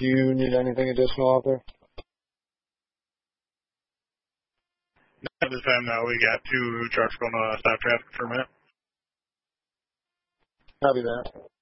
Do you need anything additional out there? At this time, no. We got 2 trucks going to stop traffic for a minute. Copy that.